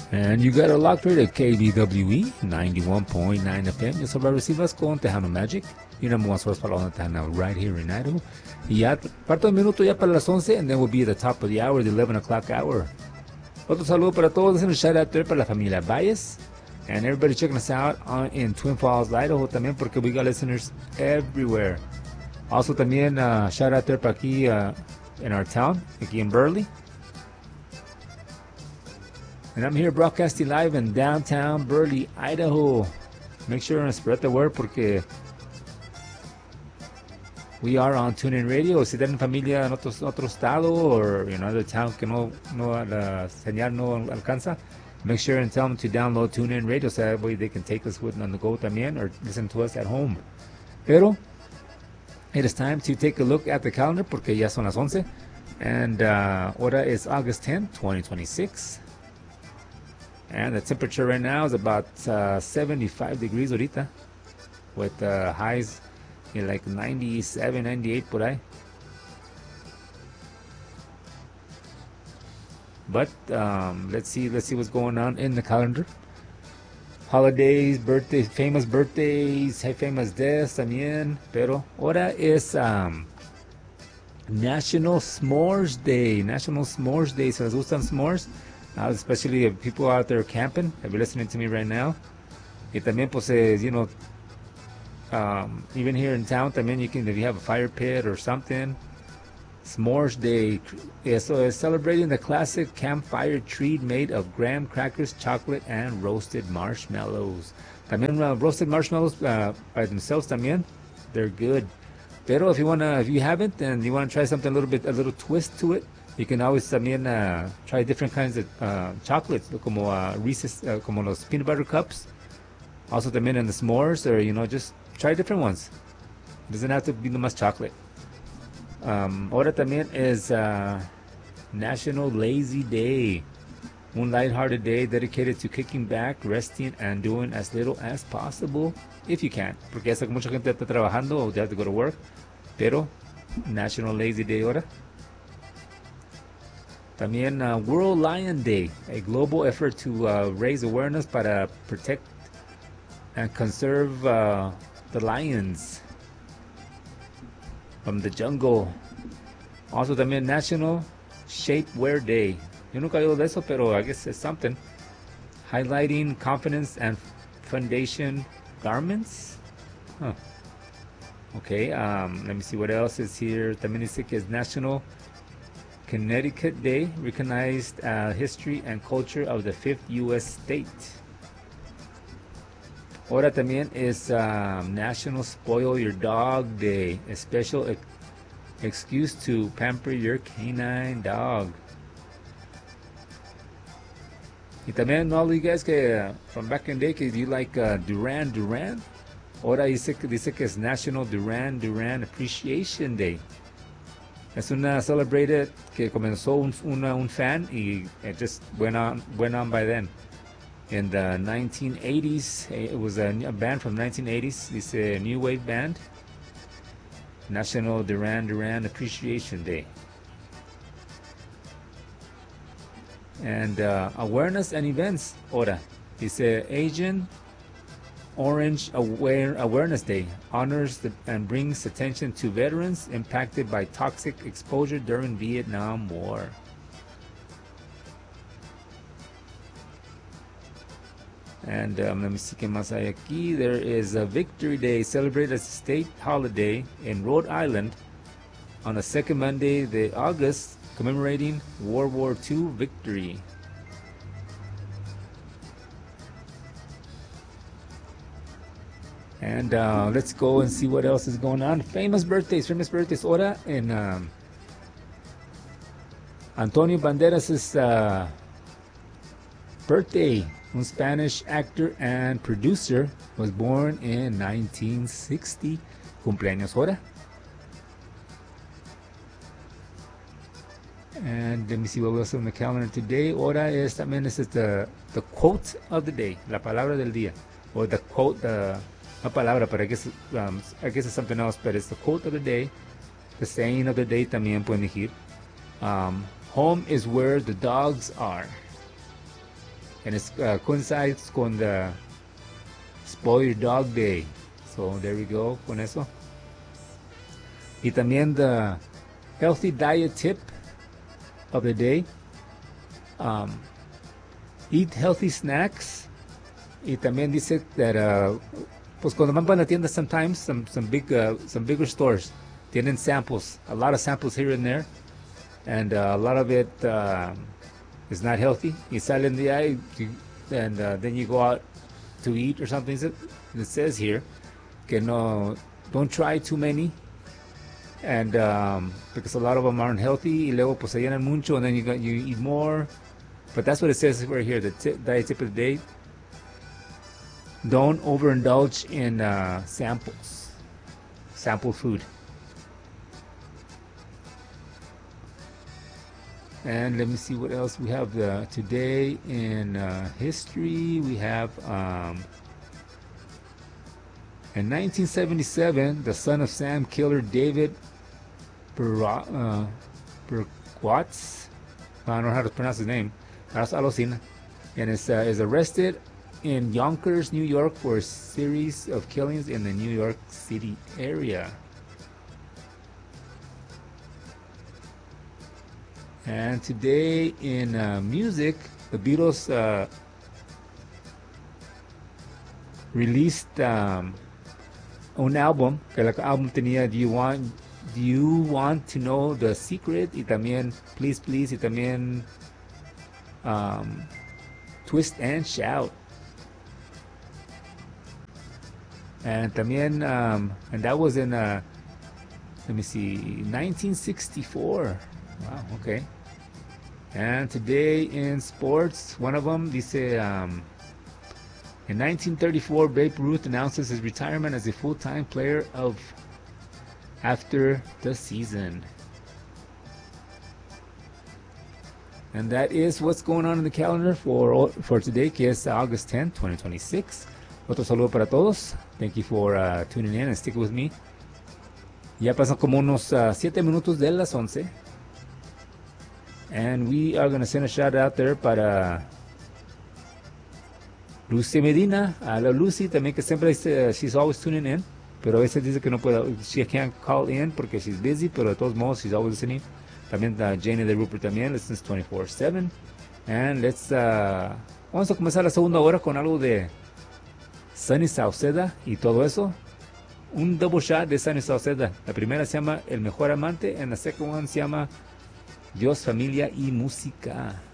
And you got a locked rate at KBWE 91.9 FM. Yo soy Robert Silvas con Tejano Magic. Your number one source para la onda Tejana right here in Idaho. Y ya, falta un minuto ya para las 11, and then we'll be at the top of the hour, the 11 o'clock hour. Otro saludo para todos. And a shout out there para la familia Valles. And everybody checking us out in Twin Falls, Idaho también, porque we got listeners everywhere. Also también shout out there para aquí in our town, aquí in Burley. And I'm here broadcasting live in downtown Burley, Idaho. Make sure and spread the word porque we are on TuneIn Radio. Si tienen familia en otro estado or other town que no la señal no alcanza, make sure and tell them to download TuneIn Radio so that way they can take us with on the go también or listen to us at home. Pero it is time to take a look at the calendar porque ya son las 11 and hora is August 10, 2026. And the temperature right now is about 75 degrees ahorita with highs in like 97, 98 por ahí. But let's see what's going on in the calendar. Holidays, birthdays, famous famous deaths también. Pero ahora es National S'mores Day. National S'mores Day. ¿Se les gustan s'mores? Especially if people out there camping, if you're listening to me right now. Y también pues even here in town también you can, if you have a fire pit or something. S'mores Day. So it's celebrating the classic campfire treat made of graham crackers, chocolate, and roasted marshmallows. También roasted marshmallows by themselves también. They're good. Pero if you haven't and you want to try something a little twist to it, you can always también try different kinds of chocolates, como Reese's, como los peanut butter cups. Also también in the s'mores, or just try different ones. It doesn't have to be nomás chocolate. Ahora también is National Lazy Day. Un lighthearted day dedicated to kicking back, resting, and doing as little as possible if you can. Porque ya sé que mucha gente está trabajando or they have to go to work. Pero National Lazy Day ahora. También World Lion Day, a global effort to raise awareness para protect and conserve the lions from the jungle. Also también National Shapewear Day. Yo nunca he oído de eso, pero I guess it's something. Highlighting confidence and foundation garments. Huh. Okay, let me see what else is here. También dice que es National Connecticut Day, recognized history and culture of the 5th U.S. state. Ahora también es National Spoil Your Dog Day, a special excuse to pamper your canine dog. Y también all of you guys que from back in the day que you like Duran Duran, ahora dice que es National Duran Duran Appreciation Day. Es una celebrated que comenzó un fan y it just went on by then. In the 1980s, it was a band from 1980s. It's a new wave band. National Duran Duran Appreciation Day. And awareness and events. Ahora, it's Asian Orange Awareness Day. Honors and brings attention to veterans impacted by toxic exposure during Vietnam War. And let me see qué más hay aquí. There is a Victory Day, celebrated as a state holiday in Rhode Island on the second Monday of August, commemorating World War II victory. And let's go and see what else is going on. Famous birthdays. Ahora en Antonio Banderas' birthday. Un Spanish actor and producer, was born in 1960. Cumpleaños ahora. And let me see what else on the calendar today. Ahora también is the quote of the day, la palabra del día, or the quote, no palabra, but I guess it's something else, but it's the quote of the day, the saying of the day también pueden decir. Home is where the dogs are. and it coincides con the Spoil Your Dog Day. So there we go con eso. Y también the healthy diet tip of the day. Eat healthy snacks. Y también dice that pues cuando van para la tienda, sometimes some bigger stores tienen samples, a lot of samples here and there, and a lot of it is not healthy. You salen de ahí, and then you go out to eat or something. It says here que no, don't try too many, and because a lot of them aren't healthy. Y luego pues se llenan mucho, and then you eat more. But that's what it says right here. The diet tip of the day: don't overindulge in sample food. And let me see what else we have today in history. We have in 1977, the son of Sam killer David Berkowitz, I don't know how to pronounce his name, and is arrested in Yonkers, New York, for a series of killings in the New York City area. And today in music, the Beatles released un álbum, que el álbum tenía Do You Want to Know the Secret, y también Please Please, y también Twist and Shout. And también and that was in let me see, 1964. Wow, okay. And today in sports, one of them, dice, in 1934, Babe Ruth announces his retirement as a full-time player after the season. And that is what's going on in the calendar for today, que es August 10, 2026. Otro saludo para todos. Thank you for tuning in and sticking with me. Ya pasan como unos 7 minutos de las 11. And we are going to send a shout out there para Lucy Medina, a la Lucy también, que siempre dice, she's always tuning in, pero a veces dice que no puede, she can't call in porque she's busy, pero de todos modos she's always listening. También Janie de Rupert también listens 24/7. And vamos a comenzar la segunda hora con algo de Sunny Sauceda y todo eso. Un double shot de Sunny Sauceda. La primera se llama El Mejor Amante, and la second one se llama Dios, Familia y Música.